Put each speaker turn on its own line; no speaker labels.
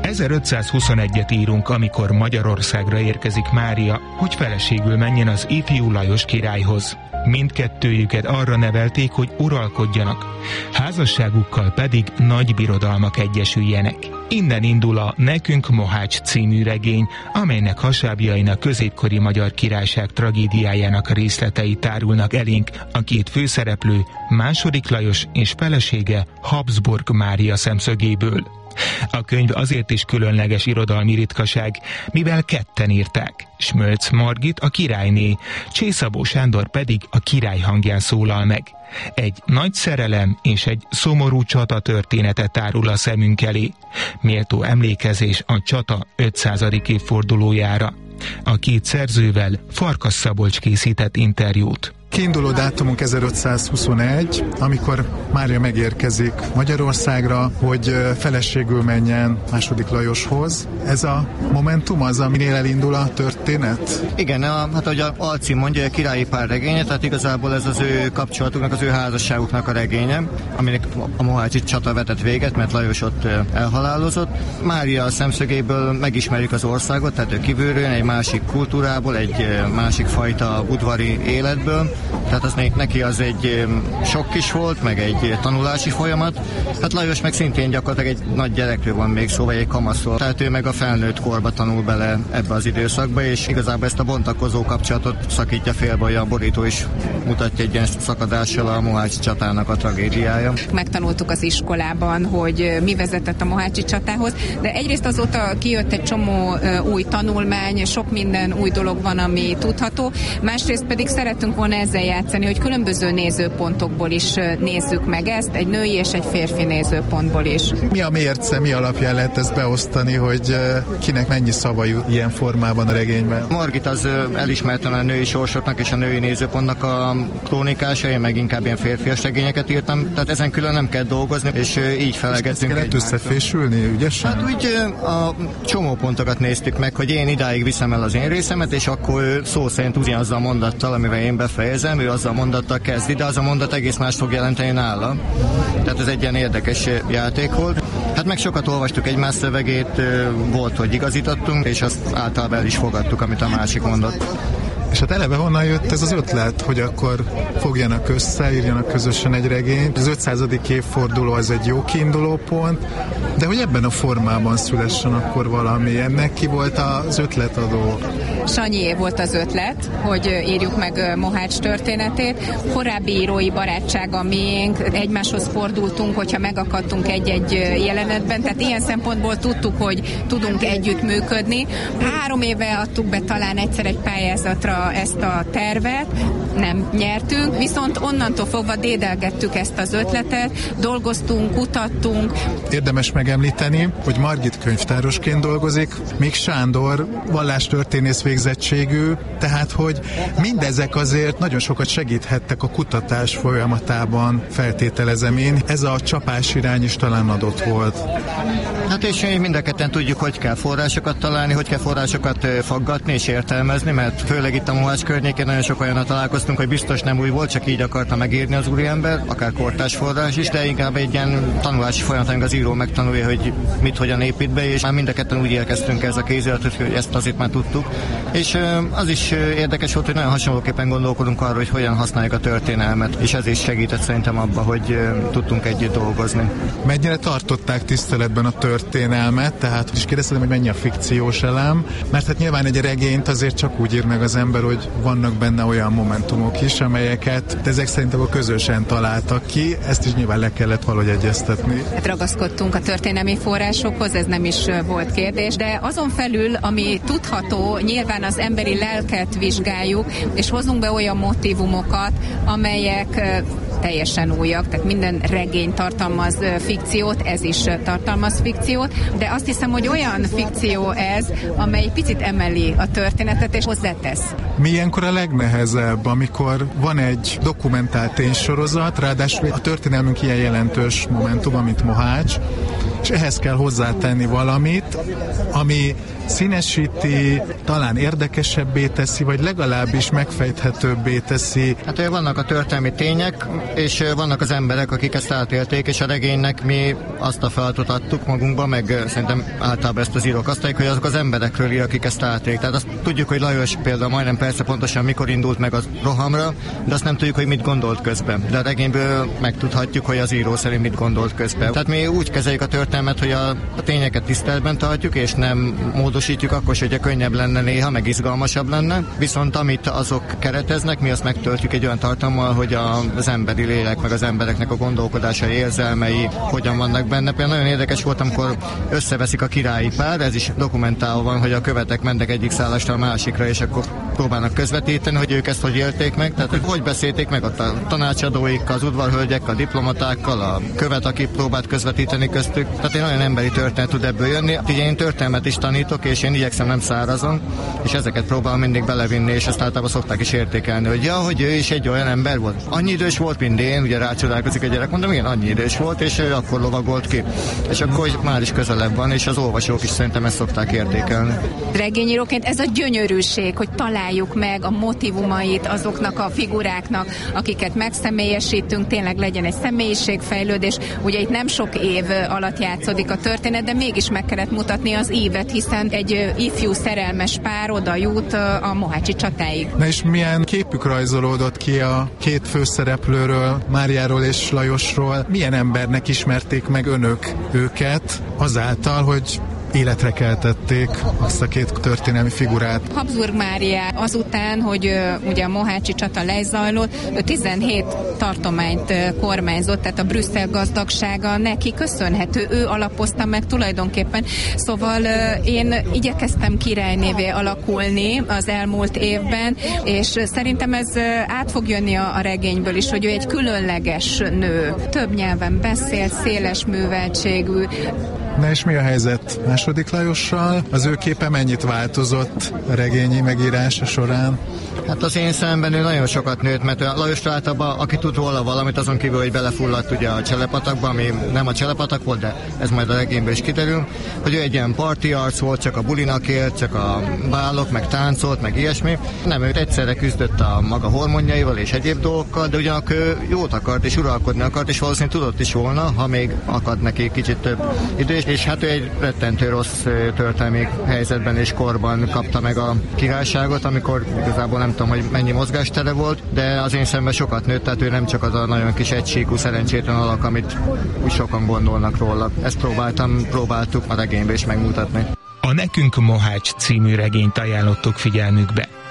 1521-et írunk, amikor Magyarországra érkezik Mária, hogy feleségül menjen az ifjú Lajos királyhoz. Mindkettőjüket arra nevelték, hogy uralkodjanak, házasságukkal pedig nagy birodalmak egyesüljenek. Innen indul a Nekünk Mohács című regény, amelynek hasábjain a középkori magyar királyság tragédiájának részletei tárulnak elénk a két főszereplő, II. Lajos és felesége, Habsburg Mária szemszögéből. A könyv azért is különleges irodalmi ritkaság, mivel ketten írták. Smölc Margit a királyné, Csészabó Sándor pedig a király hangján szólal meg. Egy nagy szerelem és egy szomorú csata története tárul a szemünk elé. Méltó emlékezés a csata 500. évfordulójára. A két szerzővel Farkas Szabolcs készített interjút.
Kiinduló dátumunk 1521, amikor Mária megérkezik Magyarországra, hogy feleségül menjen II. Lajoshoz. Ez a momentum az, aminél elindul a történet?
Igen, hát ahogy a alcím mondja, a királyi pár regénye, tehát igazából ez az ő kapcsolatuknak, az ő házasságuknak a regénye, aminek a mohácsi csata vetett véget, mert Lajos ott elhalálozott. Mária szemszögéből megismerjük az országot, tehát ő kívülről, egy másik kultúrából, egy másik fajta udvari életből. Tehát az neki az egy sok is volt, meg egy tanulási folyamat. Hát Lajos meg szintén gyakorlatilag egy nagy gyerekről van még szó, vagy egy kamaszról. Tehát ő meg a felnőtt korba tanul bele ebbe az időszakba, és igazából ezt a bontakozó kapcsolatot szakítja félbe, hogy a borító is mutatja egy ilyen szakadással a mohácsi csatának a tragédiája.
Megtanultuk az iskolában, hogy mi vezetett a mohácsi csatához, de egyrészt azóta kijött egy csomó új tanulmány, sok minden új dolog van, ami tudható, másrészt pedig szeretünk volna ezzel játszani, hogy különböző nézőpontokból is nézzük meg ezt, egy női és egy férfi nézőpontból is.
Mi a mérce, mi alapján lehet ezt beosztani, hogy kinek mennyi szava jut ilyen formában a regényben?
Margit az elismerten a női sorsoknak és a női nézőpontnak a krónikása, én meg inkább ilyen férfias regényeket írtam, tehát ezen külön nem kell dolgozni, és így felegettünk.
Ezt kellett összefésülni ügyesen?
Hát úgy a csomópontokat néztük meg, hogy én idáig viszem el az én részemet, és akkor ő szó szerint ugyanazzal a mondattal, amivel én befejezem, ő azzal a mondattal kezdi, de az a mondat egész más fog jelenteni nála. Tehát ez egy ilyen érdekes játék volt. Hát meg sokat olvastuk egymás szövegét, volt, hogy igazítottunk, és azt általában el is fogadtuk, amit a másik mondott.
És hát eleve honnan jött ez az ötlet, hogy akkor fogjanak össze, írjanak közösen egy regényt. Az 500. évforduló az egy jó kiinduló pont, de hogy ebben a formában szülessen akkor valami. Ennek ki volt az ötletadó?
Sanyié volt az ötlet, hogy írjuk meg Mohács történetét. Korábbi írói barátság a miénk, egymáshoz fordultunk, hogyha megakadtunk egy-egy jelenetben, tehát ilyen szempontból tudtuk, hogy tudunk együttműködni. 3 éve adtuk be talán egyszer egy pályázatra ezt a tervet, nem nyertünk, viszont onnantól fogva dédelgettük ezt az ötletet, dolgoztunk, kutattunk.
Érdemes megemlíteni, hogy Margit könyvtárosként dolgozik, míg Sándor vallástörténész végzettségű, tehát hogy mindezek azért nagyon sokat segíthettek a kutatás folyamatában, feltételezem én. Ez a csapás irány is talán adott volt.
Hát és mind a ketten tudjuk, hogy kell forrásokat találni, hogy kell forrásokat faggatni és értelmezni, mert főleg itt a Mohács környékén nagyon sok olyannal találkoztunk, hogy biztos nem új volt, csak így akarta megírni az úriember, akár kortárs forrás is, de inkább egy ilyen tanulási folyamat, amíg az író megtanulja, hogy mit hogyan épít be, és már mind a ketten úgy érkeztünk ez a kéziratot, hogy ezt azért már tudtuk. És az is érdekes volt, hogy nagyon hasonlóképpen gondolkodunk arról, hogy hogyan használjuk a történelmet, és ez is segített szerintem abba, hogy tudtunk együtt dolgozni.
Mennyire tartották tiszteletben a történelmet, tehát is kérdeztem, hogy mennyi a fikciós elem, mert hát nyilván egy regényt azért csak úgy ír meg az ember, hogy vannak benne olyan momentumok is, amelyeket ezek szerintem a közösen találtak ki, ezt is nyilván le kellett valahogy egyeztetni.
Hát ragaszkodtunk a történelmi forrásokhoz, ez nem is volt kérdés, de azon felül, ami tudható, nyilván az emberi lelket vizsgáljuk, és hozunk be olyan motívumokat, amelyek teljesen újak, tehát minden regény tartalmaz fikciót, ez is tartalmaz fikciót, de azt hiszem, hogy olyan fikció ez, amely picit emeli a történetet és hozzátesz.
Mi ilyenkor a legnehezebb, amikor van egy dokumentált ténysorozat, ráadásul a történelmünk ilyen jelentős momentum, mint Mohács, és ehhez kell hozzátenni valamit, ami színesíti, talán érdekesebbé teszi, vagy legalábbis megfejthetőbbé teszi.
Hát vannak a történelmi tények, és vannak az emberek, akik ezt átélték, és a regénynek mi azt a feladatot adtuk magunkba, meg szerintem általában ezt az írók azt mondják, hogy azok az emberekről ír, akik ezt átélték. Tehát azt tudjuk, hogy Lajos például majdnem persze pontosan mikor indult meg az rohamra, de azt nem tudjuk, hogy mit gondolt közben. De a regényből megtudhatjuk, hogy az író szerint mit gondolt közben. Tehát mi úgy kezeljük a történelmet, hogy a tényeket tiszteletben tartjuk, és nem módosítjuk akkor, hogy könnyebb lenne néha, meg izgalmasabb lenne. Viszont amit azok kereteznek, mi azt megtöltjük egy olyan tartalommal, hogy az emberi lélek, meg az embereknek a gondolkodásai, érzelmei hogyan vannak benne. Például nagyon érdekes volt, amikor összeveszik a királyi pár, ez is dokumentálva van, hogy a követek mentek egyik szállasra a másikra, és akkor próbálnak közvetíteni, hogy ők ezt hogy élték meg, tehát hogy beszélték meg a tanácsadóikkal, az udvarhölgyekkel, a diplomatákkal, a követ, aki próbált közvetíteni köztük. Tehát egy nagyon emberi történet tud ebből jönni. Ugye én történelmet is tanítok, és én igyekszem nem szárazon, és ezeket próbálom mindig belevinni, és ezt általában szokták is értékelni, hogy hogy ő is egy olyan ember volt. Annyi idős volt, mint én, ugye rácsodálkozik a gyerek, mondom, igen, annyi idős volt, és ő akkor lovagolt ki. És akkor már is közelebb van, és az olvasók is szerintem ezt szokták értékelni.
Regényíróként ez a gyönyörűség, hogy találjuk meg a motivumait azoknak a figuráknak, akiket megszemélyesítünk, tényleg legyen egy személyiségfejlődés. Ugye itt nem sok év alatt játszódik a történet, de mégis meg kellett mutatni az ívet, hiszen egy ifjú szerelmes pár oda jut a mohácsi csatáig.
Na és milyen képük rajzolódott ki a két főszereplőről, Máriáról és Lajosról? Milyen embernek ismerték meg önök őket azáltal, hogy életre keltették azt a két történelmi figurát?
Habsburg Mária azután, hogy ugye a mohácsi csata lezajlott, 17 tartományt kormányzott, tehát a Brüsszel gazdagsága neki köszönhető, ő alapozta meg tulajdonképpen. Szóval én igyekeztem királynévé alakulni az elmúlt évben, és szerintem ez át fog jönni a regényből is, hogy ő egy különleges nő. Több nyelven beszél, széles műveltségű.
Na és mi a helyzet második Lajossal? Az ő képe mennyit változott a regényi megírása során?
Hát az én szemben ő nagyon sokat nőtt, mert Lajos általában, aki tud róla valamit, azon kívül, hogy belefulladt ugye a Cselepatakba, ami nem a Cselepatak volt, de ez majd a regényből is kiderül, hogy ő egy ilyen parti arc volt, csak a bulinak élt, csak a bálok, meg táncolt, meg ilyesmi. Nem, ő egyszerre küzdött a maga hormonjaival és egyéb dolgokkal, de ugyanakkor ő jót akart és uralkodni akart, és valószínűleg tudott is volna, ha még akad neki kicsit több idő, és hát ő egy rettentő rossz történelmi helyzetben és korban kapta meg a királyságot, amikor igazából nem tudom, hogy mennyi mozgástere volt, de az én szemben sokat nőtt, tehát ő nem csak az a nagyon kis egysíkú szerencsétlen alak, amit úgy sokan gondolnak róla. Ezt próbáltuk a regénybe is megmutatni.
A Nekünk Mohács című regényt ajánlottuk figyelmükbe.